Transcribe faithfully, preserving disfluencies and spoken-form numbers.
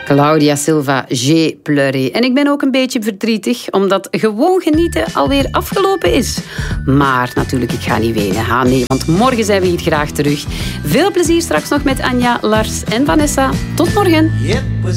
Claudia Silva, J'ai pleuré. En ik ben ook een beetje verdrietig, omdat gewoon genieten alweer afgelopen is. Maar natuurlijk, ik ga niet wenen. Ha, nee, want morgen zijn we hier graag terug. Veel plezier straks nog met Anja, Lars en Vanessa. Tot morgen.